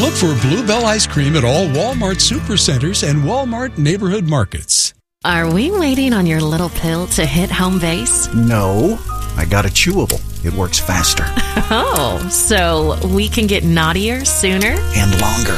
Look for Bluebell ice cream at all Walmart supercenters and Walmart neighborhood markets. Are we waiting on your little pill to hit home base? No, I got a chewable. It works faster. Oh, so we can get naughtier sooner? And longer.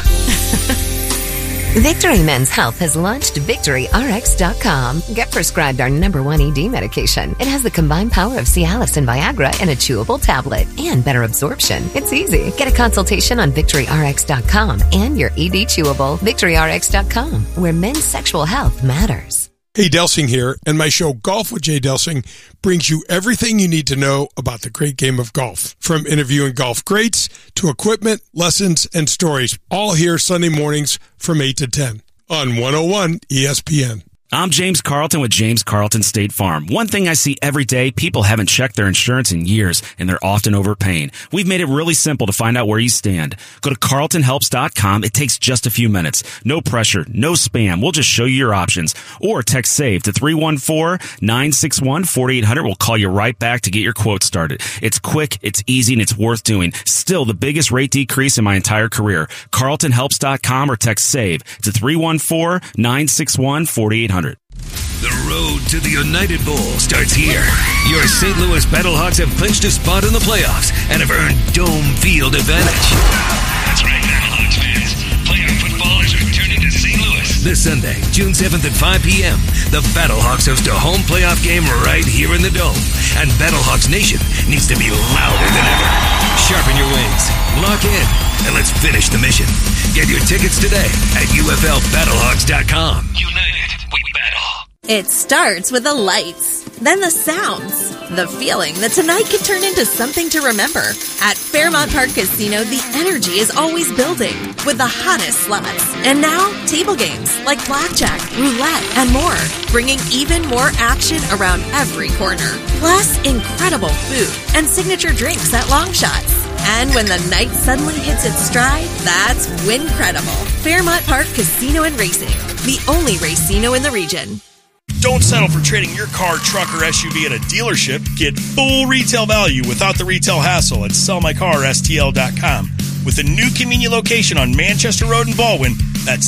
Victory Men's Health has launched VictoryRx.com. Get prescribed our #1 ED medication. It has the combined power of Cialis and Viagra in a chewable tablet and better absorption. It's easy. Get a consultation on VictoryRx.com and your ED chewable. VictoryRx.com, where men's sexual health matters. Hey, Delsing here, and my show Golf with Jay Delsing brings you everything you need to know about the great game of golf. From interviewing golf greats to equipment, lessons, and stories. All here Sunday mornings from 8 to 10 on 101 ESPN. I'm James Carlton with James Carlton State Farm. One thing I see every day, people haven't checked their insurance in years, and they're often overpaying. We've made it really simple to find out where you stand. Go to carltonhelps.com. It takes just a few minutes. No pressure, no spam. We'll just show you your options. Or text SAVE to 314-961-4800. We'll call you right back to get your quote started. It's quick, it's easy, and it's worth doing. Still the biggest rate decrease in my entire career. carltonhelps.com or text SAVE to 314-961-4800. The road to the United Bowl starts here. Your St. Louis Battlehawks have clinched a spot in the playoffs and have earned dome field advantage. That's right, Battlehawks fans. Playoff football is returning to St. Louis. This Sunday, June 7th at 5 p.m., the Battlehawks host a home playoff game right here in the Dome. And Battlehawks Nation needs to be louder than ever. Sharpen your wings, lock in, and let's finish the mission. Get your tickets today at UFLBattlehawks.com. United, we battle. It starts with the lights, then the sounds, the feeling that tonight could turn into something to remember. At Fairmont Park Casino, the energy is always building with the hottest slots. And now, table games like blackjack, roulette, and more, bringing even more action around every corner. Plus, incredible food and signature drinks at Long Shots. And when the night suddenly hits its stride, that's Wincredible. Fairmont Park Casino and Racing, the only racino in the region. Don't settle for trading your car, truck, or SUV at a dealership. Get full retail value without the retail hassle at sellmycarstl.com. With a new convenient location on Manchester Road in Baldwin, that's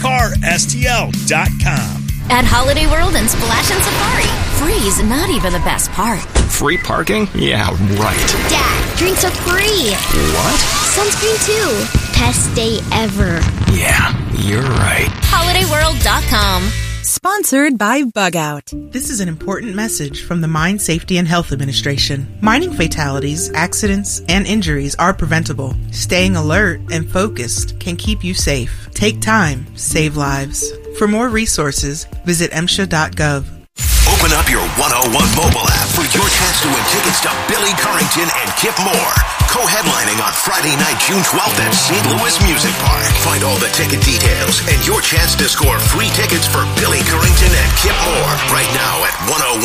sellmycarstl.com. At Holiday World and Splash and Safari, free is not even the best part. Free parking? Yeah, right. Dad, drinks are free. What? Sunscreen too. Best day ever. Yeah, you're right. HolidayWorld.com. Sponsored by Bug Out. This is an important message from the Mine Safety and Health Administration. Mining fatalities, accidents, and injuries are preventable. Staying alert and focused can keep you safe. Take time, save lives. For more resources, visit MSHA.gov. Open up your 101 mobile app for your chance to win tickets to Billy Currington and Kip Moore. Co-headlining on Friday night, June 12th at St. Louis Music Park. Find all the ticket details and your chance to score free tickets for Billy Currington and Kip Moore right now at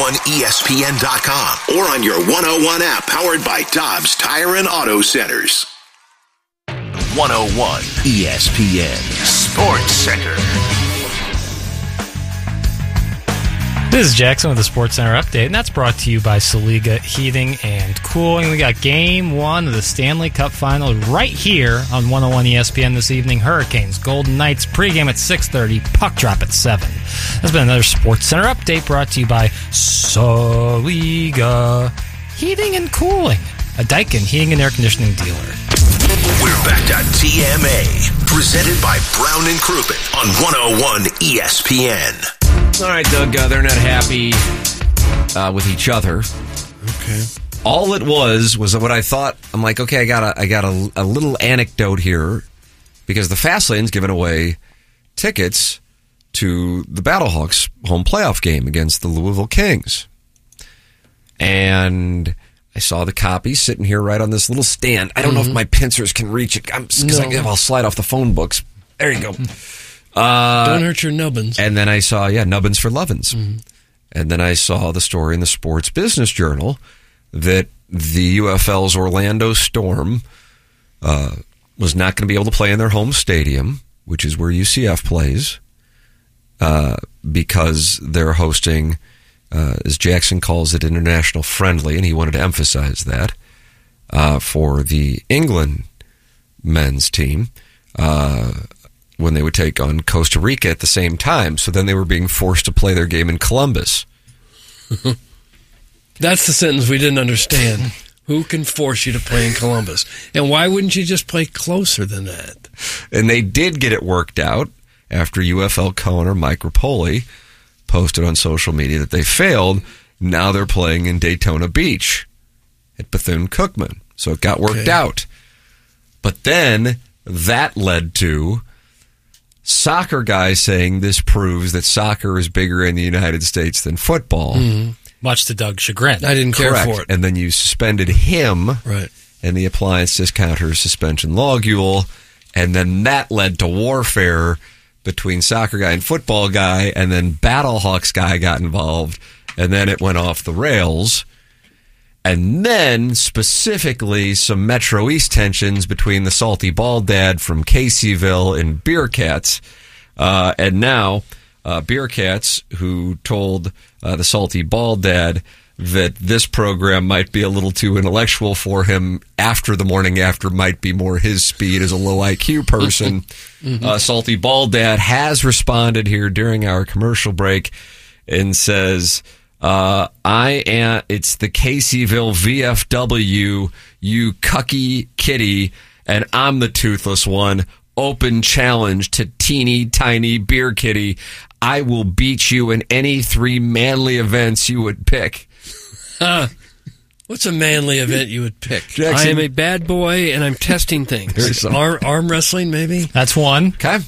101ESPN.com or on your 101 app powered by Dobbs Tire and Auto Centers. 101 ESPN Sports Center. This is Jackson with the Sports Center update, and that's brought to you by Saliga Heating and Cooling. We got Game 1 of the Stanley Cup Final right here on 101 ESPN this evening. Hurricanes, Golden Knights, pregame at 6:30, puck drop at 7. That's been another Sports Center update brought to you by Saliga Heating and Cooling, a Daikin heating and air conditioning dealer. We're back to TMA, presented by Brown and Crouppen on 101 ESPN. All right, Doug, they're not happy with each other. Okay. All it was what I thought. I'm like, okay, I got a little anecdote here because the Fastlane's giving away tickets to the Battlehawks home playoff game against the Louisville Kings. And I saw the copy sitting here right on this little stand. I don't know if my pincers can reach it because I'll slide off the phone books. There you go. Don't hurt your nubbins. And then I saw, nubbins for lovin's. Mm-hmm. And then I saw the story in the Sports Business Journal that the UFL's Orlando Storm was not going to be able to play in their home stadium, which is where UCF plays, because they're hosting, as Jackson calls it, international friendly, and he wanted to emphasize that, for the England men's team. when they would take on Costa Rica at the same time. So then they were being forced to play their game in Columbus. That's the sentence we didn't understand. Who can force you to play in Columbus? And why wouldn't you just play closer than that? And they did get it worked out after UFL co-owner Mike Rapoli posted on social media that they failed. Now they're playing in Daytona Beach at Bethune-Cookman. So it got worked out. But then that led to soccer guys saying this proves that soccer is bigger in the United States than football. Mm-hmm. Much to Doug's chagrin. I didn't care for it. And then you suspended him and the appliance discounter suspension logule. And then that led to warfare between soccer guy and football guy. And then Battlehawks guy got involved. And then it went off the rails. And then, specifically, some Metro East tensions between the Salty Bald Dad from Caseyville and Beer Cats. And now, Beer Cats, who told the Salty Bald Dad that this program might be a little too intellectual for him after the morning after might be more his speed as a low IQ person. Salty Bald Dad has responded here during our commercial break and says... it's the Caseyville VFW, you cucky kitty, and I'm the toothless one. Open challenge to teeny tiny beer kitty. I will beat you in any 3 manly events you would pick. What's a manly event you would pick? Jackson. I am a bad boy and I'm testing things. Arm wrestling, maybe? That's one. Okay.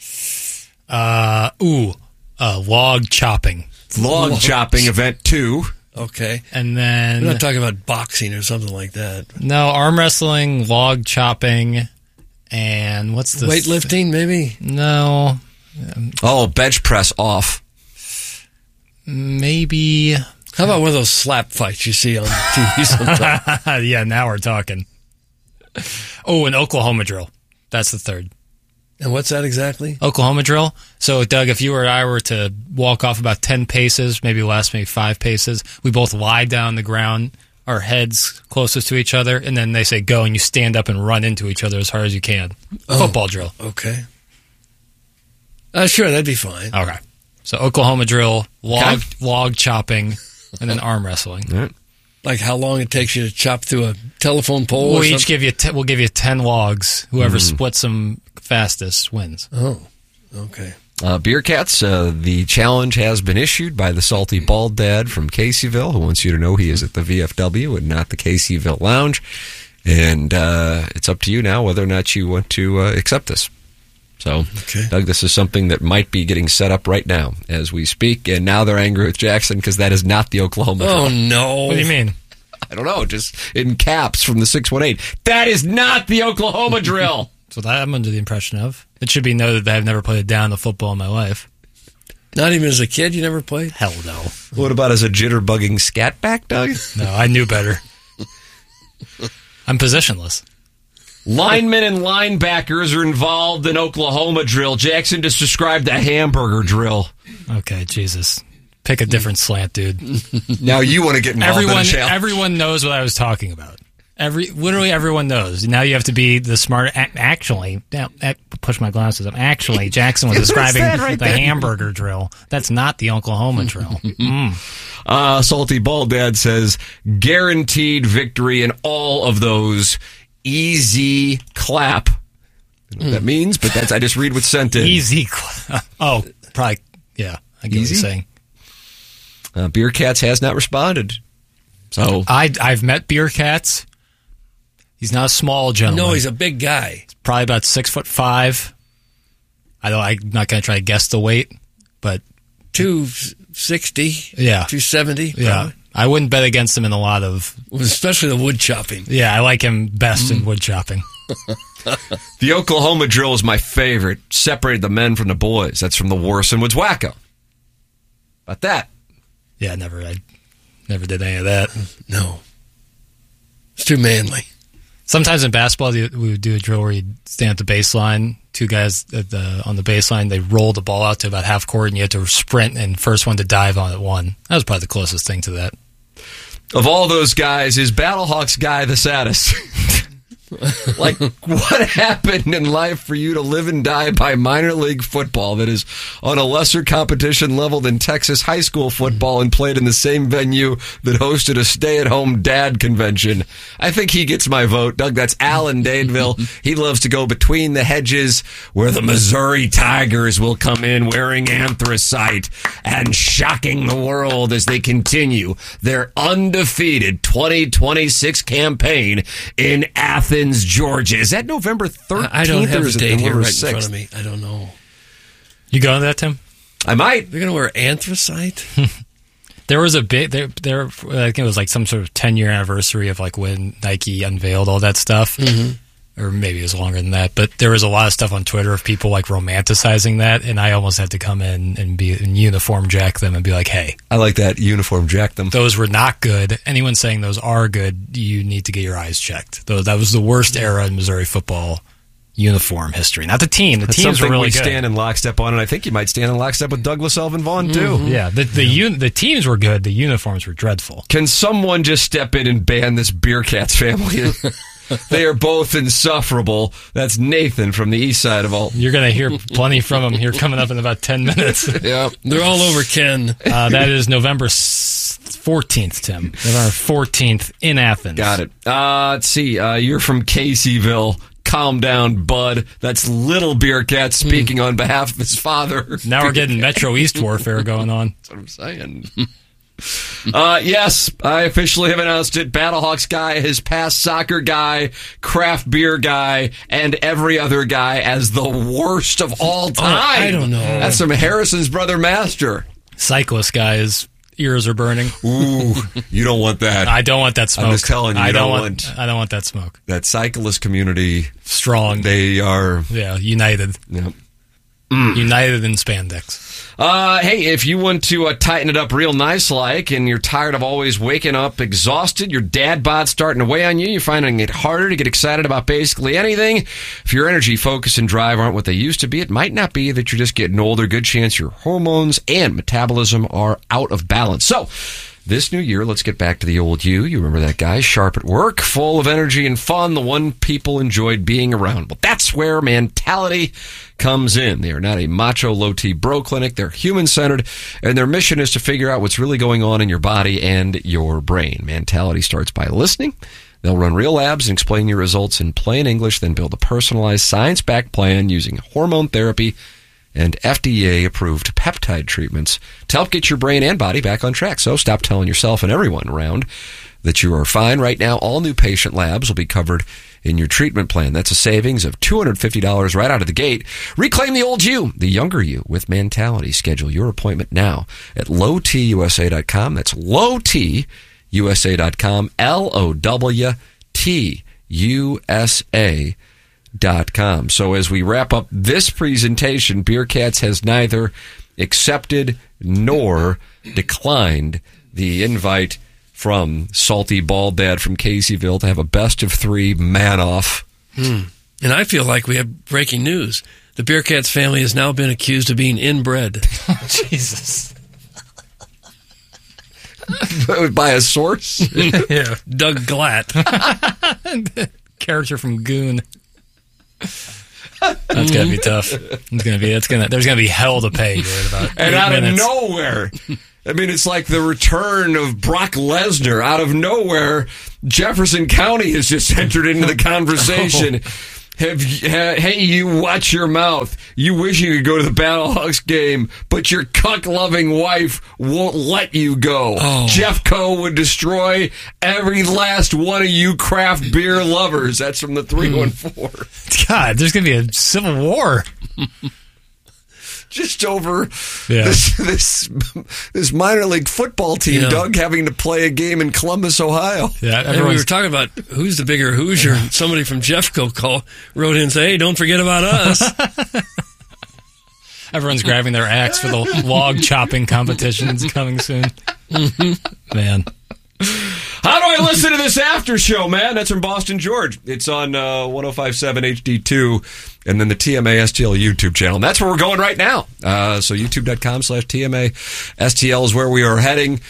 Log chopping. Log chopping event 2. Okay. And then... We're not talking about boxing or something like that. No, arm wrestling, log chopping, and what's the... Weightlifting, maybe? No. Bench press off. Maybe... How about one of those slap fights you see on TV sometimes? Yeah, now we're talking. An Oklahoma drill. That's the third. And what's that exactly? Oklahoma drill. So, Doug, if you or I were to walk off about 10 paces, maybe 5 paces, we both lie down on the ground, our heads closest to each other, and then they say go, and you stand up and run into each other as hard as you can. Football drill. Okay. Sure, that'd be fine. Okay. So, Oklahoma drill, log chopping, and then arm wrestling. Right. Like how long it takes you to chop through a telephone pole? We'll give you 10 logs. Whoever splits them fastest wins. Oh, okay. Beer Cats, the challenge has been issued by the Salty Bald Dad from Caseyville, who wants you to know he is at the VFW and not the Caseyville Lounge. And it's up to you now whether or not you want to accept this. So, Doug, this is something that might be getting set up right now as we speak. And now they're angry with Jackson because that is not the Oklahoma drill. Oh, no. What do you mean? I don't know. Just in caps from the 618. That is not the Oklahoma drill. That's what I'm under the impression of. It should be noted that I've never played a down of football in my life. Not even as a kid, you never played? Hell no. What about as a jitterbugging scatback, Doug? No, I knew better. I'm positionless. Linemen and linebackers are involved in Oklahoma drill. Jackson just described the hamburger drill. Okay, Jesus. Pick a different slant, dude. Now you want to get involved in a challenge. Everyone knows what I was talking about. Literally everyone knows. Now you have to be the smart... Actually, push my glasses up. Actually, Jackson was describing the hamburger drill. That's not the Oklahoma drill. Salty Bald Dad says, guaranteed victory in all of those. Easy clap. I don't know what that means, but I just read what's sent in. Easy clap. Oh, probably, yeah. I get what you're saying. Beer Cats has not responded. So I've met Beer Cats. He's not a small gentleman. No, he's a big guy. He's probably about 6'5". I'm not going to try to guess the weight, but 260. Yeah, 270. Yeah. Probably. I wouldn't bet against him in a lot of... Especially the wood chopping. Yeah, I like him best in wood chopping. The Oklahoma drill is my favorite. Separated the men from the boys. That's from the Warson Woods Wacko. About that? Yeah, I never did any of that. No. It's too manly. Sometimes in basketball, we would do a drill where you'd stand at the baseline, 2 guys on the baseline, they roll the ball out to about half court, and you had to sprint, and first one to dive on it won. That was probably the closest thing to that. Of all those guys, is Battlehawks guy the saddest? Like, what happened in life for you to live and die by minor league football that is on a lesser competition level than Texas high school football and played in the same venue that hosted a stay-at-home dad convention? I think he gets my vote. Doug, that's Alan Dadeville. He loves to go between the hedges where the Missouri Tigers will come in wearing anthracite and shocking the world as they continue their undefeated 2026 campaign in Athens, Georgia. Is that November 13th? I don't have the date here right in 6th? front of me. I don't know. You going to that, Tim? I might. They're going to wear anthracite? There was a big, I think it was like some sort of 10-year anniversary of like when Nike unveiled all that stuff. Mm-hmm. Or maybe it was longer than that. But there was a lot of stuff on Twitter of people like romanticizing that. And I almost had to come in and be in uniform jack them and be like, hey. I like that, uniform jack them. Those were not good. Anyone saying those are good, you need to get your eyes checked. That was the worst era in Missouri football uniform history. Not the team. The teams were really good. Stand in lockstep on, and I think you might stand in lockstep with Douglas Elvin Vaughn, too. Mm-hmm. Yeah, the teams were good. The uniforms were dreadful. Can someone just step in and ban this Beer Cats family? They are both insufferable. That's Nathan from the east side of Alton. You're going to hear plenty from him here coming up in about 10 minutes. Yeah, they're all over Ken. That is November 14th, Tim. November 14th in Athens. Got it. Let's see. You're from Caseyville. Calm down, bud. That's Little Beer Cat speaking on behalf of his father. Now we're getting Metro East warfare going on. That's what I'm saying. Yes, I officially have announced it. Battlehawks guy has passed soccer guy, craft beer guy, and every other guy as the worst of all time. I don't know. That's from Harrison's brother Master. Cyclist guys. Ears are burning. Ooh, you don't want that. I don't want that smoke. I'm just telling you, I don't want that smoke. That cyclist community, strong. They are, united. Yep. United in spandex. Hey, if you want to tighten it up real nice like, and you're tired of always waking up exhausted, your dad bod's starting to weigh on you, you're finding it harder to get excited about basically anything. If your energy, focus, and drive aren't what they used to be, it might not be that you're just getting older. Good chance your hormones and metabolism are out of balance. So, this new year, let's get back to the old you. You remember that guy, sharp at work, full of energy and fun, the one people enjoyed being around. Well, that's where Mentality comes in. They are not a macho, low-T bro clinic. They're human-centered, and their mission is to figure out what's really going on in your body and your brain. Mentality starts by listening. They'll run real labs and explain your results in plain English, then build a personalized, science-backed plan using hormone therapy and FDA-approved peptide treatments to help get your brain and body back on track. So stop telling yourself and everyone around that you are fine. Right now, all new patient labs will be covered in your treatment plan. That's a savings of $250 right out of the gate. Reclaim the old you, the younger you, with Mentality. Schedule your appointment now at lowtusa.com. That's lowtusa.com, LOWTUSA.com. So as we wrap up this presentation, Beer Cats has neither accepted nor declined the invite from Salty Bald Dad from Caseyville to have a best of three man-off. And I feel like we have breaking news. The Beer Cats family has now been accused of being inbred. Jesus. By a source? Yeah. Doug Glatt. Character from Goon. That's gonna be tough. There's gonna be hell to pay here in about and 8 out minutes. of nowhere. I mean, it's like the return of Brock Lesnar. Out of nowhere, Jefferson County has just entered into the conversation. Hey, you watch your mouth. You wish you could go to the Battlehawks game, but your cuck-loving wife won't let you go. Oh. Jeffco would destroy every last one of you craft beer lovers. That's from the 314. God, there's going to be a civil war. Just over this minor league football team, Doug, having to play a game in Columbus, Ohio. Yeah, and we were talking about who's the bigger Hoosier. Somebody from Jeffco wrote in and said, hey, don't forget about us. Everyone's grabbing their axe for the log chopping competition. It's coming soon. Man. How do right, listen to this after show, man. That's from Boston George. It's on 105.7 HD2 and then the TMA STL YouTube channel. And that's where we're going right now. So youtube.com/TMA STL is where we are heading.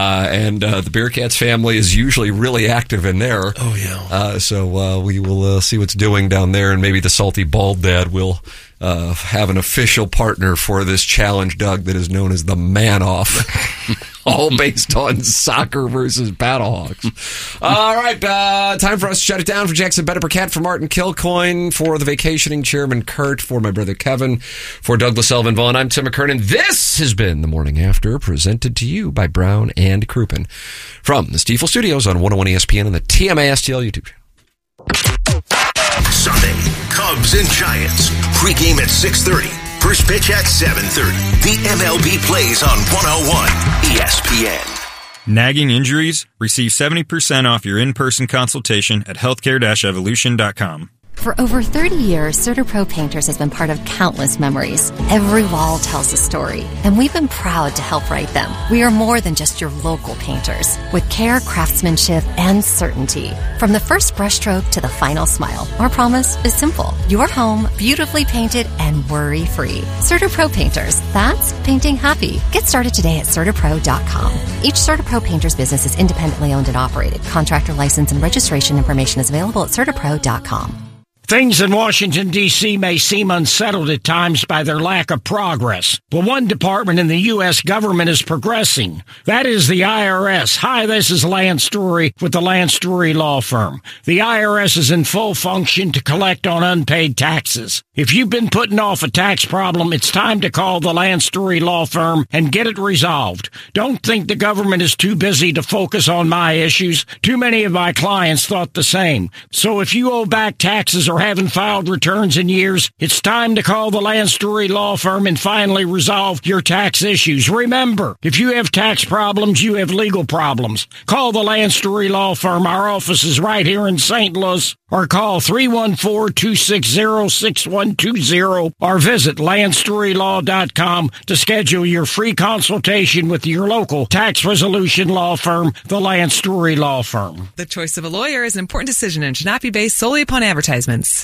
And the Bearcats family is usually really active in there. Oh, yeah. So we will see what's doing down there, and maybe the salty bald dad will have an official partner for this challenge, Doug, that is known as the Man-Off. All based on soccer versus Battlehawks. All right, time for us to shut it down. For Jackson Bedepercat, for Martin Kilcoyne, for the vacationing chairman Kurt, for my brother Kevin, for Douglas Elvin Vaughn, I'm Tim McKernan. This has been The Morning After, presented to you by Brown and Crouppen from the Stiefel Studios on 101 ESPN and the TMA STL YouTube channel. Sunday, Cubs and Giants. Pre-game at 6:30. First pitch at 7:30. The MLB plays on 101 ESPN. Nagging injuries? Receive 70% off your in-person consultation at healthcare-evolution.com. For over 30 years, CertaPro Painters has been part of countless memories. Every wall tells a story, and we've been proud to help write them. We are more than just your local painters, with care, craftsmanship, and certainty. From the first brushstroke to the final smile, our promise is simple. Your home, beautifully painted and worry-free. CertaPro Painters, that's painting happy. Get started today at CertaPro.com. Each CertaPro Painters business is independently owned and operated. Contractor license and registration information is available at CertaPro.com. Things in Washington, D.C. may seem unsettled at times by their lack of progress, but one department in the U.S. government is progressing. That is the IRS. Hi, this is Lance Story with the Lance Story Law Firm. The IRS is in full function to collect on unpaid taxes. If you've been putting off a tax problem, it's time to call the Lance Story Law Firm and get it resolved. Don't think the government is too busy to focus on my issues. Too many of my clients thought the same. So if you owe back taxes or haven't filed returns in years, it's time to call the Lance Story Law Firm and finally resolve your tax issues. Remember, if you have tax problems, you have legal problems. Call the Lance Story Law Firm. Our office is right here in St. Louis. Or call 314-260-6120 or visit LanceStoryLaw.com to schedule your free consultation with your local tax resolution law firm, the Lance Story Law Firm. The choice of a lawyer is an important decision and should not be based solely upon advertisements.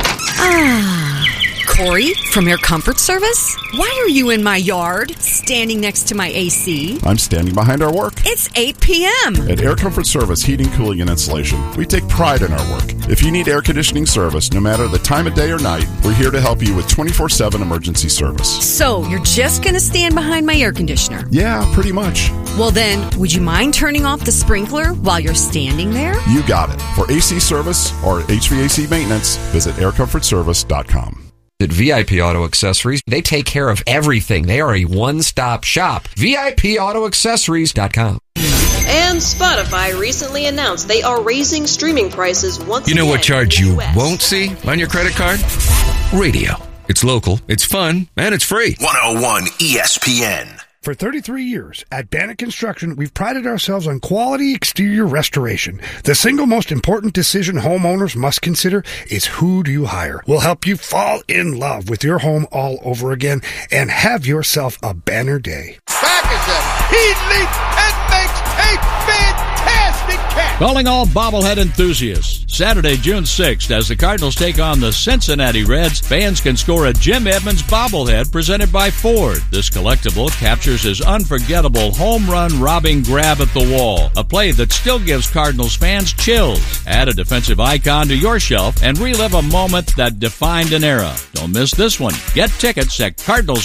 Corey, from Air Comfort Service? Why are you in my yard, standing next to my AC? I'm standing behind our work. It's 8 p.m. At Air Comfort Service Heating, Cooling, and Insulation, we take pride in our work. If you need air conditioning service, no matter the time of day or night, we're here to help you with 24/7 emergency service. So, you're just going to stand behind my air conditioner? Yeah, pretty much. Well then, would you mind turning off the sprinkler while you're standing there? You got it. For AC service or HVAC maintenance, visit aircomfortservice.com. At VIP Auto Accessories, they take care of everything. They are a one-stop shop. VIPAutoAccessories.com. And Spotify recently announced they are raising streaming prices once again. You know what charge you won't see on your credit card? Radio. It's local, it's fun, and it's free. 101 ESPN. For 33 years, at Bannock Construction, we've prided ourselves on quality exterior restoration. The single most important decision homeowners must consider is who do you hire. We'll help you fall in love with your home all over again and have yourself a banner day. Back is it. He leaps and makes a fantastic catch. Calling all bobblehead enthusiasts. Saturday, June 6th, as the Cardinals take on the Cincinnati Reds, fans can score a Jim Edmonds bobblehead presented by Ford. This collectible captures his unforgettable home run robbing grab at the wall, a play that still gives Cardinals fans chills. Add a defensive icon to your shelf and relive a moment that defined an era. Don't miss this one. Get tickets at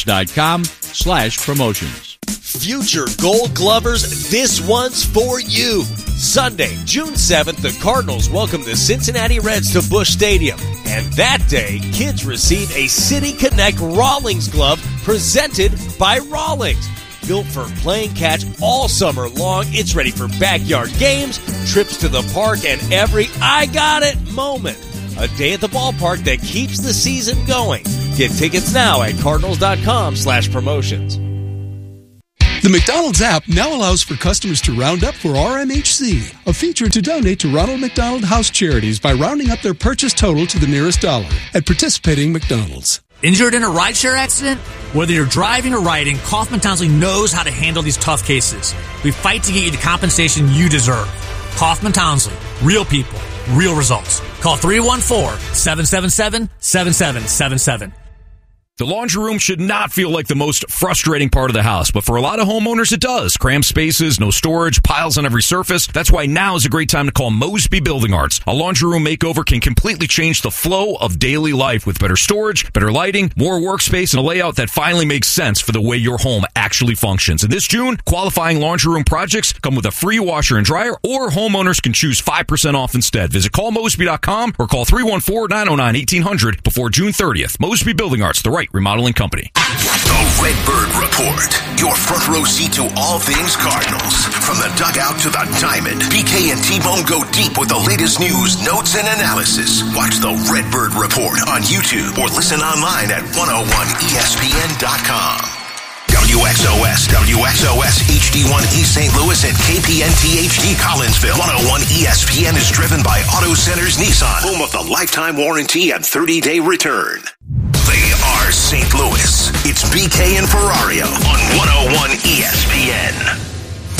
cardinals.com/promotions. Future Gold Glovers, this one's for you. Sunday, June 7th, the Cardinals welcome the Cincinnati Reds to Busch Stadium. And that day, kids receive a City Connect Rawlings glove presented by Rawlings. Built for playing catch all summer long, it's ready for backyard games, trips to the park, and every I got it moment. A day at the ballpark that keeps the season going. Get tickets now at cardinals.com/promotions. The McDonald's app now allows for customers to round up for RMHC, a feature to donate to Ronald McDonald House Charities by rounding up their purchase total to the nearest dollar at participating McDonald's. Injured in a rideshare accident? Whether you're driving or riding, Kaufman Townsley knows how to handle these tough cases. We fight to get you the compensation you deserve. Hoffman Townsley. Real people, real results. Call 314-777-7777. The laundry room should not feel like the most frustrating part of the house, but for a lot of homeowners it does. Cramped spaces, no storage, piles on every surface. That's why now is a great time to call Mosby Building Arts. A laundry room makeover can completely change the flow of daily life with better storage, better lighting, more workspace, and a layout that finally makes sense for the way your home actually functions. And this June, qualifying laundry room projects come with a free washer and dryer, or homeowners can choose 5% off instead. Visit callmosby.com or call 314-909-1800 before June 30th. Mosby Building Arts, the right remodeling company. The Redbird Report. Your front row seat to all things Cardinals. From the dugout to the diamond, BK and T-Bone go deep with the latest news, notes, and analysis. Watch the Redbird Report on YouTube or listen online at 101ESPN.com. WXOS, WXOS HD1 East St. Louis and KPNT HD Collinsville. 101 ESPN is driven by Auto Centers Nissan, home of the lifetime warranty and 30-day return. They are St. Louis. It's BK and Ferrario on 101 ESPN.